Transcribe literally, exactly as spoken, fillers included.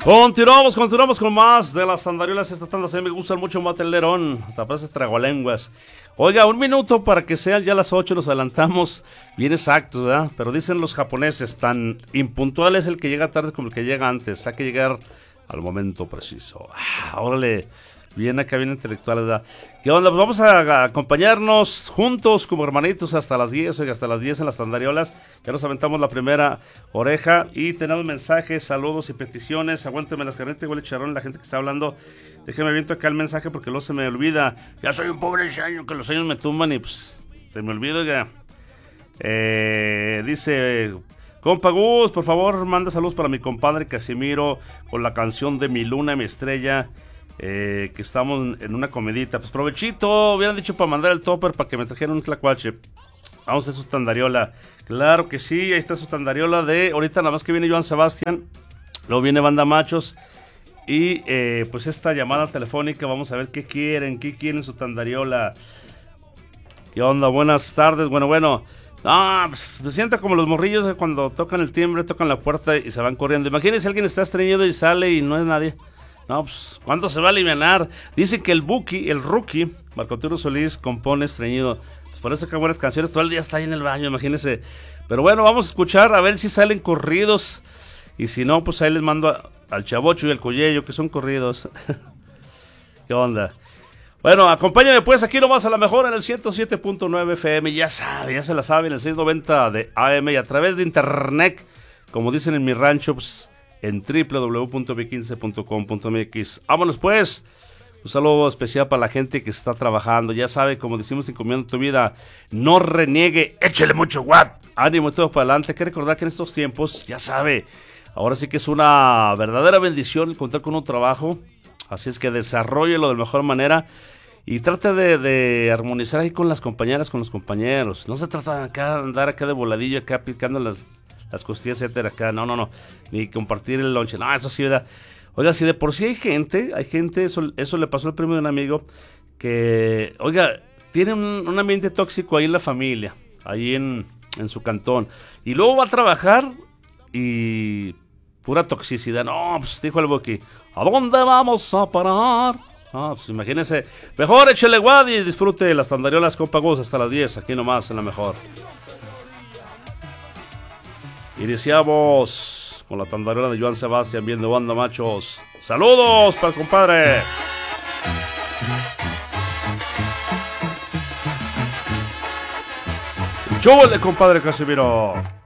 Continuamos, continuamos con más de las tandariolas. Estas tandas a mí me gustan mucho, Matelerón. Hasta parece tragolenguas. Oiga, un minuto para que sean ya las ocho, nos adelantamos bien exactos, ¿verdad? Pero dicen los japoneses, tan impuntual es el que llega tarde como el que llega antes. Hay que llegar al momento preciso. Ah, órale, bien acá, bien intelectual, ¿verdad? ¿Qué onda? Pues vamos a, a acompañarnos juntos como hermanitos hasta las diez, oiga, hasta las diez en las tandariolas. Ya nos aventamos la primera oreja y tenemos mensajes, saludos y peticiones. Aguánteme las carnetas, huele charrón, la gente que está hablando. Déjeme viento acá el mensaje porque luego se me olvida. Ya soy un pobre año, que los años me tumban y pues se me olvida, oiga. Eh, dice, compa Gus, por favor, manda saludos para mi compadre Casimiro con la canción de Mi Luna, Mi Estrella. Eh, que estamos en una comedita. Pues provechito, hubieran dicho para mandar el topper para que me trajeran un tlacuache. Vamos a hacer su tandariola. Claro que sí, ahí está su tandariola de ahorita, nada más que viene Joan Sebastián. Luego viene Banda Machos. Y eh, pues esta llamada telefónica, vamos a ver qué quieren, qué quieren su tandariola. ¿Qué onda? Buenas tardes, bueno, bueno. No, pues me siento como los morrillos eh, cuando tocan el timbre, tocan la puerta y se van corriendo. Imagínense, alguien está estreñido y sale y no es nadie. No, pues, ¿cuándo se va a alivianar? Dicen que el Buki, el Rookie, Marco Arturo Solís, compone estreñido. Pues por eso que buenas canciones, todo el día está ahí en el baño, imagínense. Pero bueno, vamos a escuchar a ver si salen corridos. Y si no, pues ahí les mando a, al Chavocho y al Coyello, que son corridos. ¿Qué onda? Bueno, acompáñame pues aquí nomás a la mejor en el ciento siete punto nueve F M. Ya sabe, ya se la saben, el seiscientos noventa de A M y a través de internet, como dicen en mi rancho, pues en doble u doble u doble u punto b quince punto com punto m x. Vámonos pues. Un saludo especial para la gente que está trabajando. Ya sabe, como decimos en Comiendo tu Vida, no reniegue, échele mucho watt. Ánimo y todo para adelante. Hay que recordar que en estos tiempos, ya sabe, ahora sí que es una verdadera bendición contar con un trabajo. Así es que desarróllelo de la mejor manera y trate de, de armonizar ahí con las compañeras, con los compañeros. No se trata de acá, andar acá de voladillo, acá picando las... las costillas, etcétera, acá, no, no, no, ni compartir el lonche, no, eso sí, ¿verdad? Oiga, si de por sí hay gente, hay gente, eso, eso le pasó al primo de un amigo, que, oiga, tiene un, un ambiente tóxico ahí en la familia, ahí en, en su cantón, y luego va a trabajar y pura toxicidad, no, pues dijo el Boqui, ¿a dónde vamos a parar? Ah, pues imagínese, mejor échele guad y disfrute de las tandariolas con Pagos hasta las diez, aquí nomás, en la mejor. Iniciamos con la tandariola de Joan Sebastián, viendo Banda Machos. ¡Saludos para el compadre! ¡Chúbale, compadre Casimiro!